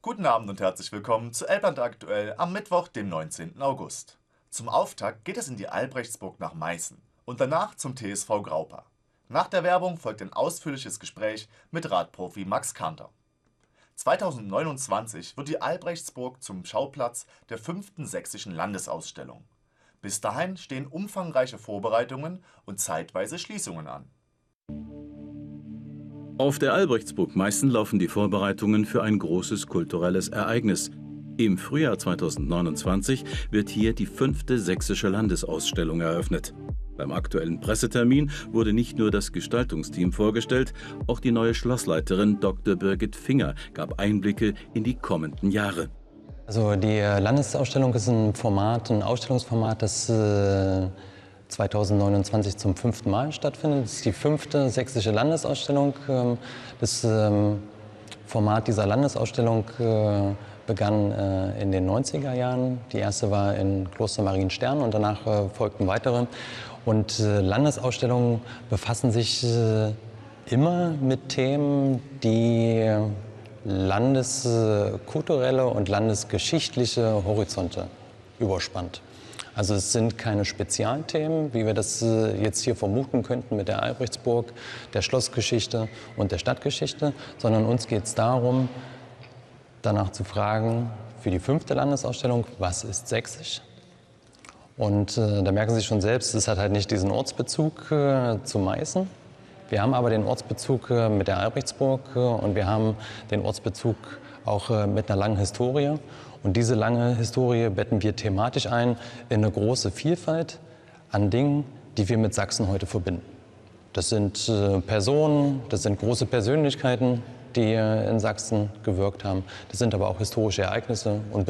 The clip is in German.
Guten Abend und herzlich willkommen zu Elbland aktuell am Mittwoch, dem 19. August. Zum Auftakt geht es in die Albrechtsburg nach Meißen und danach zum TSV Graupa. Nach der Werbung folgt ein ausführliches Gespräch mit Radprofi Max Kanter. 2029 wird die Albrechtsburg zum Schauplatz der 5. Sächsischen Landesausstellung. Bis dahin stehen umfangreiche Vorbereitungen und zeitweise Schließungen an. Auf der Albrechtsburg Meißen laufen die Vorbereitungen für ein großes kulturelles Ereignis. Im Frühjahr 2029 wird hier die 5. Sächsische Landesausstellung eröffnet. Beim aktuellen Pressetermin wurde nicht nur das Gestaltungsteam vorgestellt, auch die neue Schlossleiterin Dr. Birgit Finger gab Einblicke in die kommenden Jahre. Also die Landesausstellung ist ein Ausstellungsformat, das 2029 zum 5. Mal stattfindet. Das ist die 5. Sächsische Landesausstellung. Das Format dieser Landesausstellung begann in den 90er Jahren. Die erste war in Kloster Marienstern und danach folgten weitere. Und Landesausstellungen befassen sich immer mit Themen, die landeskulturelle und landesgeschichtliche Horizonte überspannt. Also es sind keine Spezialthemen, wie wir das jetzt hier vermuten könnten mit der Albrechtsburg, der Schlossgeschichte und der Stadtgeschichte, sondern uns geht es darum, danach zu fragen, für die 5. Landesausstellung, was ist sächsisch? Und da merken Sie schon selbst, es hat halt nicht diesen Ortsbezug zu Meißen. Wir haben aber den Ortsbezug mit der Albrechtsburg und wir haben den Ortsbezug auch mit einer langen Historie. Und diese lange Historie betten wir thematisch ein in eine große Vielfalt an Dingen, die wir mit Sachsen heute verbinden. Das sind Personen, das sind große Persönlichkeiten, die in Sachsen gewirkt haben. Das sind aber auch historische Ereignisse und